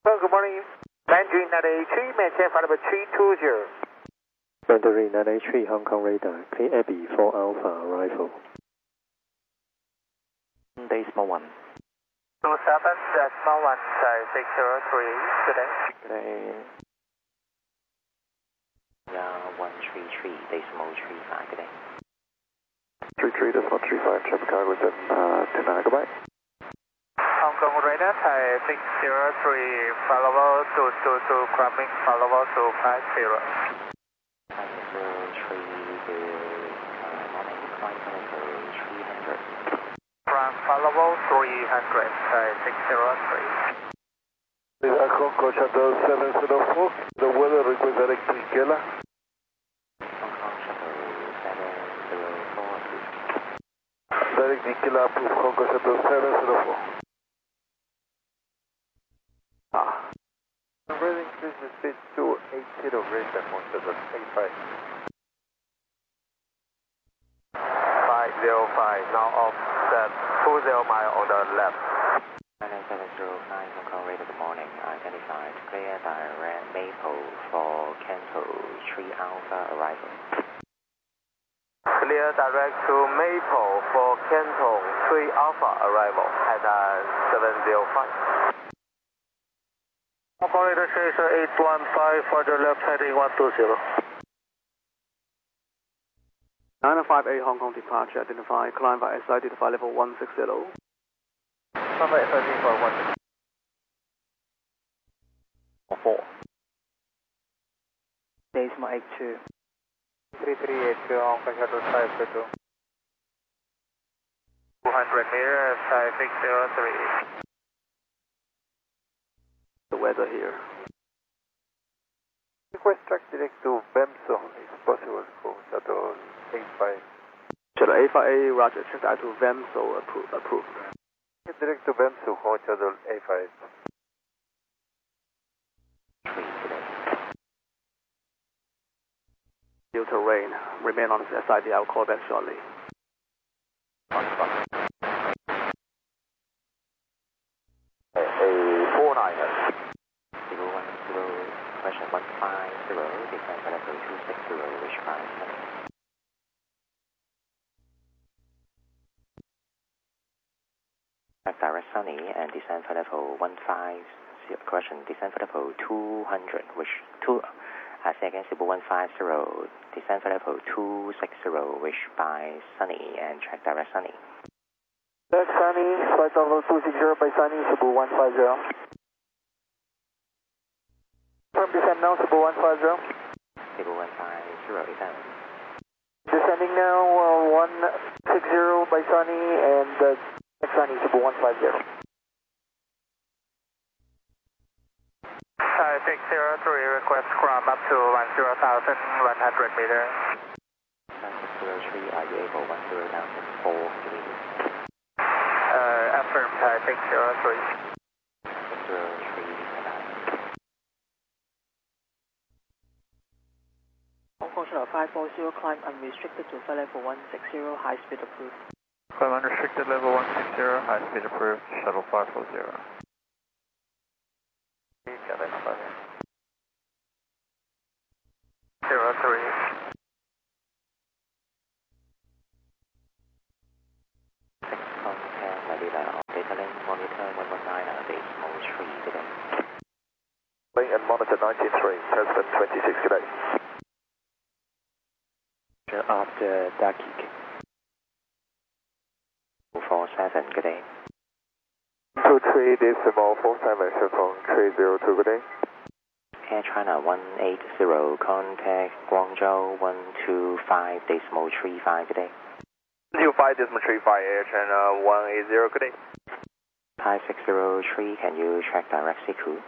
Well, good morning. Mandarin 983, maintain flight number 320. Mandarin 983, Hong Kong radar, clear Abbey 4 Alpha arrival. Decimal 1. 27.1, 603, good day. Good day. Yeah, 133, decimal 35, good day. 33.35, traffic cargo 729, goodbye. Hong Kong radar, Thai 603, follow 222, climbing, follow 250. 503, morning, climb level 300. From follow 300, Thai 603. Hong Kong Shuttle 704, the weather request direct to Ikela. Hong Kong Shuttle 704. Direct Ikela approved, Hong Kong Shuttle 704. Reading business speed 280, raise and motor the 85. 505, now offset 20 mile on the left. 9709 Hong Kong radar, good morning. Identified clear direct Maple for Canto 3 Alpha arrival. Clear direct to Maple for Canton 3 Alpha arrival at 705. Operator Station 815 for the left heading 120. 958 Hong Kong departure, identify, climb by SI, identify level 160. Number SID for 160. 4. Decimal 82. 3382 Hong Kong Shuttle 522. 200 meters, 603. The weather here. Request track direct to Bemso, if possible, for Shuttle 85. Shuttle 85A, roger, check out to VEMSO, approved. Direct to Bemso, for Shuttle 85. 3 today. Due to rain, remain on the SID, I'll call back shortly. 49. 010, question 150, descend for level 260, reach by Sunny. Direct Sunny and descend for level 150, correction, descend for level 200, which 2, say again, 150, descend for level 260, reach by Sunny and track direct Sunny. Direct Sunny, flight level 260 by Sunny, Cebu 150. From descend now, Cebu 150. Cebu 150, descend. Descending now, 160 by Sunny and Sunny, Cebu 150. 603, request climb up to 10,100 meters. 603, are you able 10,400 meters? Affirm, 603. 603, Hong Kong Shuttle 540, climb unrestricted to flight level 160, high speed approved. Climb unrestricted level 160, high speed approved, shuttle 540. 03. Contact Manila, data link monitor 119, decimal 3 today. Link and monitor 193, President 26 today. After Dakik. 247, good day. 23 decimal 47, Shuttle 302, good day. Air China 180, contact Guangzhou 125, decimal 35, good day. 25 decimal 35, Air China 180, good day. 5603, can you track direct Siku?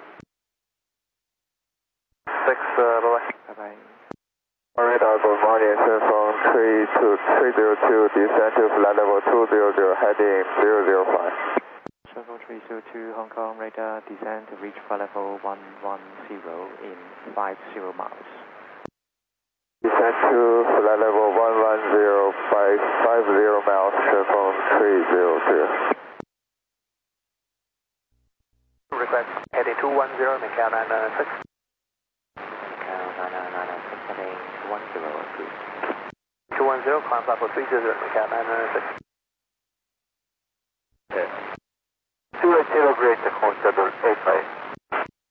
6, bye-bye. Bye-bye. Radar, good morning, from 302, descend to flight level 200, heading 005. Shuttle 302, Hong Kong radar, descend to reach flight level 110 in 50 miles. Descend to flight level 110, 50 miles, from 302. request. Heading 210, Macau 996. Macau 996, heading 210, approved. 210, climb flight for 300, Macau 996. Okay. 280, great, consider 85.